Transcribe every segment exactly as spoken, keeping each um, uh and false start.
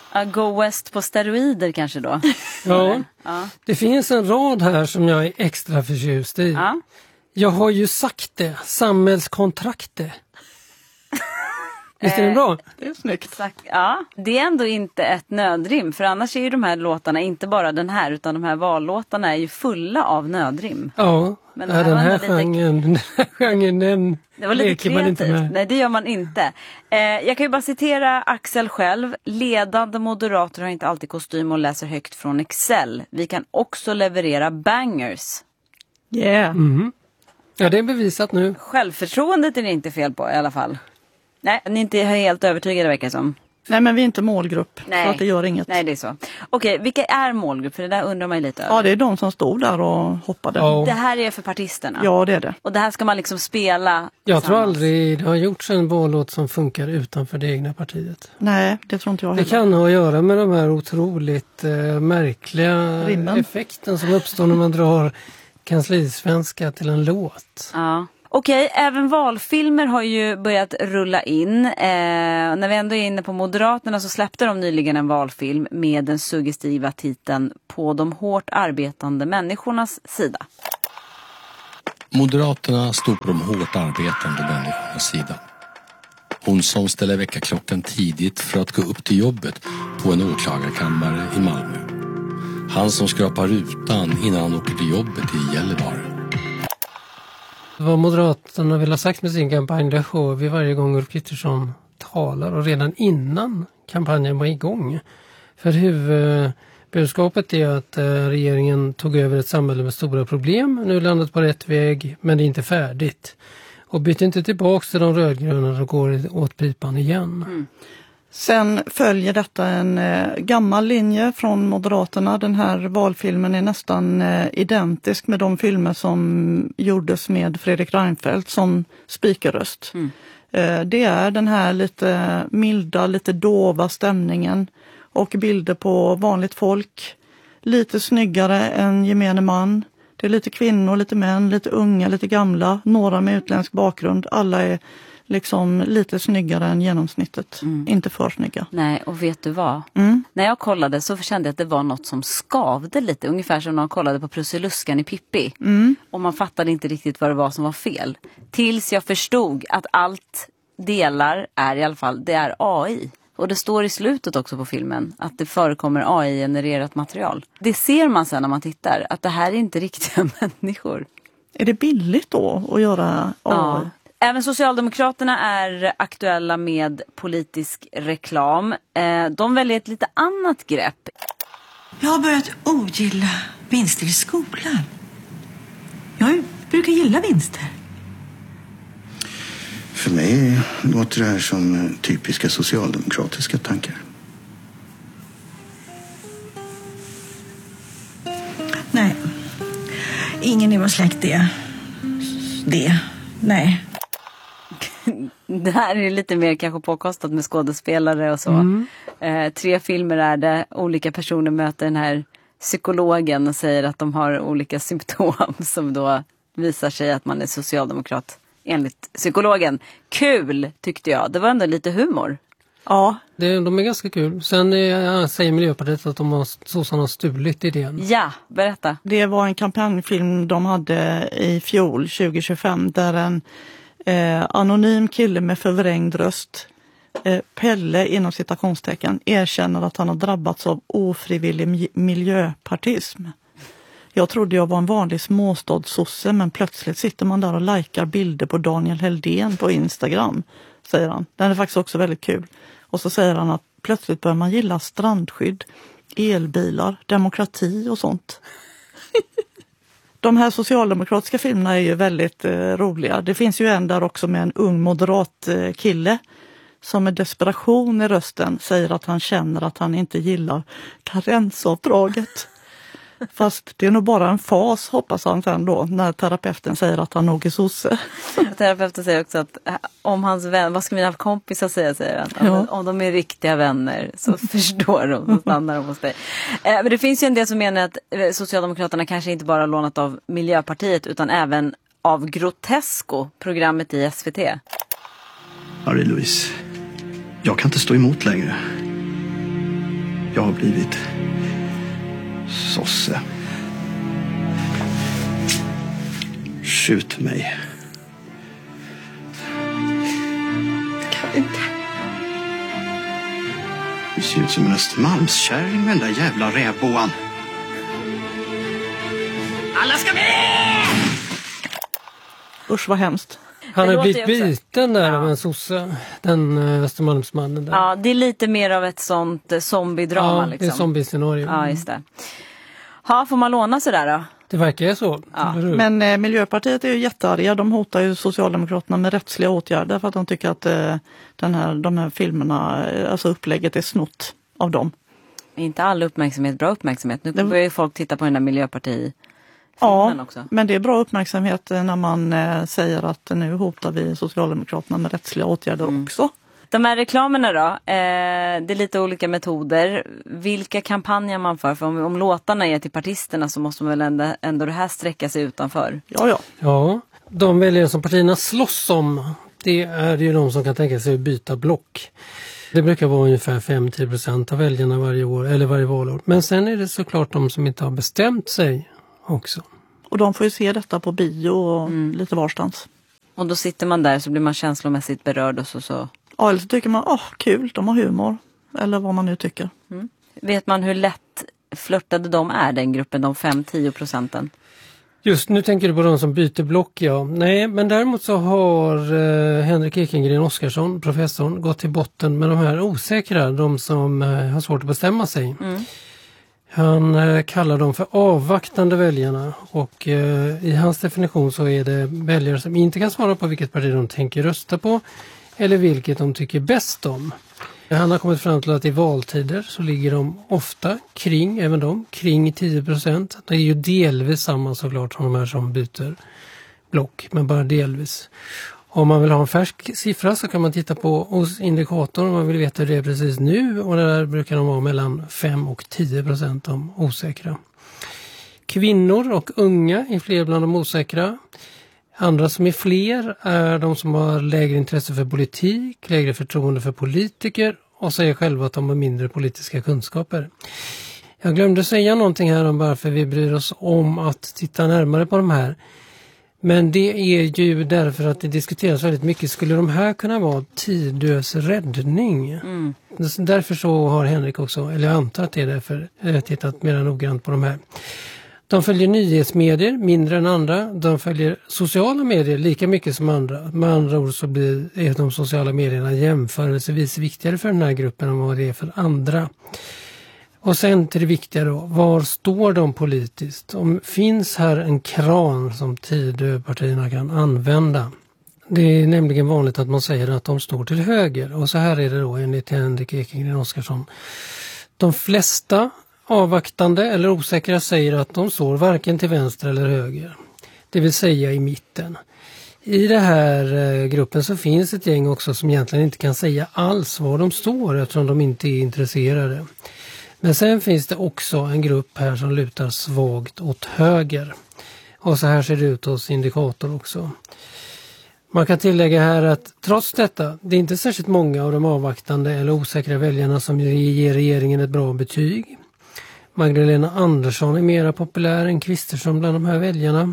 Uh, Go West på steroider kanske då. Ja, ja, det finns en rad här som jag är extra förtjust i. Ja. Jag har ju sagt det, samhällskontraktet. Visst är det bra? Det är snyggt. Ja, det är ändå inte ett nödrim. För annars är ju de här låtarna, inte bara den här, utan de här vallåtarna är ju fulla av nödrim. Ja, men den här, den här lite... genren, den här genren, den det var lite leker man inte med. Nej, det gör man inte. Eh, jag kan ju bara citera Axel själv. Ledande moderater har inte alltid kostym och läser högt från Excel. Vi kan också leverera bangers. Yeah. Mm. Ja, det är bevisat nu. Självförtroendet är det inte fel på i alla fall. Nej, ni är inte helt övertygade verkar som. Nej, men vi är inte målgrupp. Nej. Så att det gör inget. Nej, det är så. Okej, vilka är målgrupp? För det där undrar man ju lite över. Ja, det är de som stod där och hoppade. Ja. Det här är för partisterna. Ja, det är det. Och det här ska man liksom spela. Jag tror aldrig det har gjorts en vallåt som funkar utanför det egna partiet. Nej, det tror inte jag heller. Det kan ha att göra med de här otroligt eh, märkliga Rimmen. effekten som uppstår när man drar kanslisvenska till en låt. Ja. Okej, även valfilmer har ju börjat rulla in. Eh, när vi ändå är inne på Moderaterna så släppte de nyligen en valfilm med den suggestiva titeln På de hårt arbetande människornas sida. Moderaterna står på de hårt arbetande människornas sida. Hon som ställer väckarklockan tidigt för att gå upp till jobbet på en åklagarkammare i Malmö. Han som skrapar rutan innan han åker till jobbet i Gällivare. Vad Moderaterna vill ha sagt med sin kampanj, det hör vi varje gång Ulf Kristersson talar och redan innan kampanjen var igång. För huvudbudskapet är att eh, regeringen tog över ett samhälle med stora problem. Nu är landet på rätt väg, men det är inte färdigt. Och byter inte tillbaka till de rödgröna och går åt pipan igen. Mm. Sen följer detta en eh, gammal linje från Moderaterna. Den här valfilmen är nästan eh, identisk med de filmer som gjordes med Fredrik Reinfeldt som speakerröst. Mm. Eh, det är den här lite milda, lite dova stämningen och bilder på vanligt folk. Lite snyggare än gemene man. Det är lite kvinnor, lite män, lite unga, lite gamla. Några med utländsk bakgrund. Alla är liksom lite snyggare än genomsnittet. Mm. Inte för snygga. Nej, och vet du vad? Mm. När jag kollade så kände jag att det var något som skavde lite. Ungefär som när man kollade på Prussiluskan i Pippi. Mm. Och man fattade inte riktigt vad det var som var fel. Tills jag förstod att allt delar är i alla fall, det är A I. Och det står i slutet också på filmen att det förekommer A I-genererat material. Det ser man sen när man tittar, att det här är inte riktiga människor. Är det billigt då att göra A I? Ja. Även Socialdemokraterna är aktuella med politisk reklam. De väljer ett lite annat grepp. Jag har börjat ogilla vinster i skolan. Jag brukar gilla vinster. För mig låter det här som typiska socialdemokratiska tankar. Nej, ingen i vår släkt är det. Nej. Det här är lite mer kanske påkostat med skådespelare och så. Mm. Eh, tre filmer är det. Olika personer möter den här psykologen och säger att de har olika symptom som då visar sig att man är socialdemokrat enligt psykologen. Kul tyckte jag. Det var ändå lite humor. Ja. Det, de är ganska kul. Sen eh, säger Miljöpartiet att de har, sossarna har stulit idén. Ja, berätta. Det var en kampanjfilm de hade i fjol, tjugo tjugofem, där en eh, anonym kille med förvrängd röst, eh, Pelle inom citationstecken, erkänner att han har drabbats av ofrivillig miljöpartism. Jag trodde jag var en vanlig småstadssosse, men plötsligt sitter man där och likar bilder på Daniel Heldén på Instagram, säger han. Den är faktiskt också väldigt kul. Och så säger han att plötsligt börjar man gilla strandskydd, elbilar, demokrati och sånt. De här socialdemokratiska filmerna är ju väldigt eh, roliga. Det finns ju en där också med en ung moderat eh, kille som med desperation i rösten säger att han känner att han inte gillar karensavdraget. Fast det är nog bara en fas, hoppas han sen då, när terapeuten säger att han nog är sosse. Terapeuten säger också att om hans vän, vad ska mina kompisar säga, säger han. Om, Ja. om de är riktiga vänner så förstår de, så stannar de hos dig. Eh, men det finns ju en del som menar att eh, Socialdemokraterna kanske inte bara lånat av Miljöpartiet utan även av Grotesco, programmet i S V T. Marie-Louise, jag kan inte stå emot längre. Jag har blivit sosse. Skjut mig. Kan inte. Du ser ut som en Östermalmskärring med den där jävla rävboan. Alla ska med! Usch vad hemskt. Han Det har låter blivit ju också- biten där Ja. av en sosse, den uh, Östermalmsmannen där. Ja, det är lite mer av ett sånt eh, zombie-drama Ja, liksom. det är zombie-scenario. Ja, just det. Ha, får man låna sig där då? Det verkar ju så. Ja, Eller hur? Men eh, Miljöpartiet är ju jättearga. De hotar ju Socialdemokraterna med rättsliga åtgärder för att de tycker att eh, den här, de här filmerna, eh, alltså upplägget är snott av dem. Inte all uppmärksamhet, bra uppmärksamhet. Nu Det- börjar ju folk titta på den där Miljöparti-filmen Ja, också. men det är bra uppmärksamhet eh, när man eh, säger att nu hotar vi Socialdemokraterna med rättsliga åtgärder Mm. också. De här reklamerna då, eh, det är lite olika metoder. Vilka kampanjer man för? För om, om låtarna är till partisterna så måste man väl ändå, ändå det här sträcka sig utanför. Ja, ja. Ja, de väljare som partierna slåss om, det är ju de som kan tänka sig att byta block. Det brukar vara ungefär fem till tio procent av väljarna varje år, eller varje valår. Men sen är det såklart de som inte har bestämt sig också. Och de får ju se detta på bio och Mm. lite varstans. Och då sitter man där så blir man känslomässigt berörd och så, så. Ja, eller så tycker man, åh kul, de har humor. Eller vad man nu tycker. Vet man hur lätt flörtade de är, den gruppen, de fem till tio procenten? Just nu tänker du på de som byter block, ja. Nej, men däremot så har eh, Henrik Ekengren Oskarsson, professorn, gått till botten med de här osäkra, de som eh, har svårt att bestämma sig. Mm. Han eh, kallar dem för avvaktande väljarna och eh, i hans definition så är det väljare som inte kan svara på vilket parti de tänker rösta på eller vilket de tycker bäst om. Han har kommit fram till att i valtider så ligger de ofta kring, även de, kring tio procent. Det är ju delvis samma såklart som de här som byter block, men bara delvis. Om man vill ha en färsk siffra så kan man titta på hos indikator om man vill veta hur det är precis nu, och där brukar de vara mellan fem och tio procent de osäkra. Kvinnor och unga är fler bland de osäkra. Andra som är fler är de som har lägre intresse för politik, lägre förtroende för politiker och säger själva att de har mindre politiska kunskaper. Jag glömde säga någonting här om varför vi bryr oss om att titta närmare på de här. Men det är ju därför att det diskuteras väldigt mycket. Skulle de här kunna vara tidlös räddning? Mm. Därför så har Henrik också, eller jag antar att det är därför, tittat mer noggrant på de här. De följer nyhetsmedier mindre än andra. De följer sociala medier lika mycket som andra. Med andra ord så blir är de sociala medierna jämförelsevis viktigare för den här gruppen än vad det är för andra. Och sen till det viktiga då, var står de politiskt? Om finns här en kran som Tidöpartierna kan använda? Det är nämligen vanligt att man säger att de står till höger. Och så här är det då enligt Henrik Ekengren Oskarsson. De flesta avvaktande eller osäkra säger att de står varken till vänster eller höger. Det vill säga i mitten. I den här eh, gruppen så finns ett gäng också som egentligen inte kan säga alls var de står eftersom de inte är intresserade. Men sen finns det också en grupp här som lutar svagt åt höger. Och så här ser det ut hos indikator också. Man kan tillägga här att trots detta, det är inte särskilt många av de avvaktande eller osäkra väljarna som ger regeringen ett bra betyg. Magdalena Andersson är mera populär än Kristersson bland de här väljarna.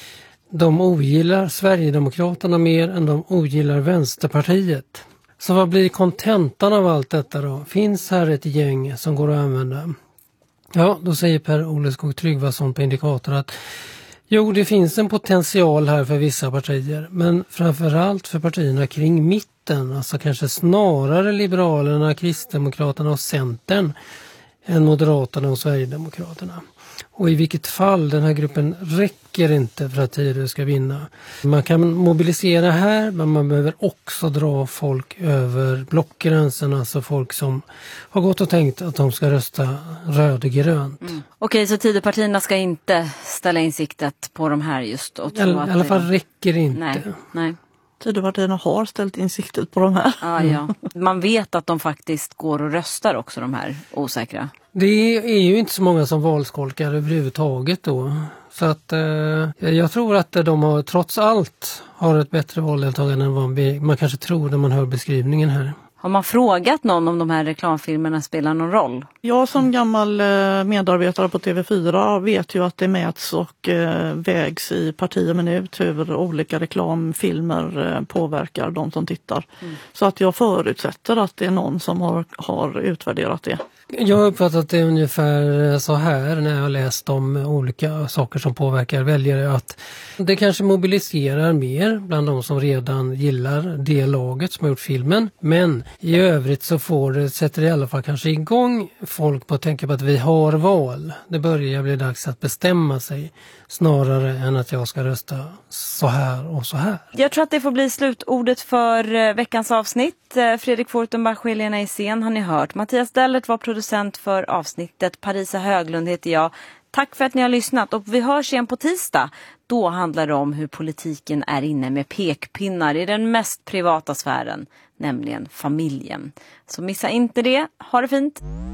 De ogillar Sverigedemokraterna mer än de ogillar Vänsterpartiet. Så vad blir kontentan av allt detta då? Finns här ett gäng som går att använda? Ja, då säger Per-Olle Skog Tryggvason på indikator att jo, det finns en potential här för vissa partier, men framförallt för partierna kring mitten, alltså kanske snarare Liberalerna, Kristdemokraterna och Centern än Moderaterna och Sverigedemokraterna. Och i vilket fall, den här gruppen räcker inte för att Tidö ska vinna. Man kan mobilisera här, men man behöver också dra folk över blockgränsen, alltså folk som har gått och tänkt att de ska rösta rödgrönt. Mm. Okej, så Tidöpartierna ska inte ställa in siktet på de här just? Och I alla, att i alla det- fall räcker det inte. Nej, nej. Tidöpartierna har ställt in siktet på de här. Ah, ja. Man vet att de faktiskt går och röstar också, de här osäkra. Det är ju inte så många som valskolkar överhuvudtaget då. Så att eh, jag tror att de har trots allt har ett bättre valdeltagande än vad vi, man kanske tror när man hör beskrivningen här. Har man frågat någon om de här reklamfilmerna spelar någon roll? Jag som gammal eh, medarbetare på T V fyra vet ju att det mäts och eh, vägs i parti och minut hur olika reklamfilmer eh, påverkar de som tittar. Mm. Så att jag förutsätter att det är någon som har, har utvärderat det. Jag har uppfattat det ungefär så här när jag har läst om olika saker som påverkar väljare, att det kanske mobiliserar mer bland de som redan gillar det laget som har gjort filmen. Men i övrigt så får det, sätter det i alla fall kanske igång folk på att tänka på att vi har val. Det börjar bli dags att bestämma sig snarare än att jag ska rösta så här och så här. Jag tror att det får bli slutordet för veckans avsnitt. Fredrik Fortenbach och Helena Isén har ni hört. Mattias Dellert var producent för avsnittet. Parisa Höglund heter jag. Tack för att ni har lyssnat och vi hörs igen på tisdag. Då handlar det om hur politiken är inne med pekpinnar i den mest privata sfären, nämligen familjen. Så missa inte det. Ha det fint!